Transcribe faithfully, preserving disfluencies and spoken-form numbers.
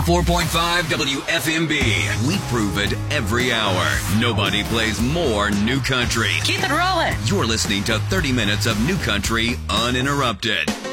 four point five W F M B. We prove it every hour. Nobody plays more new country. Keep it rolling. You're listening to thirty minutes of new country uninterrupted.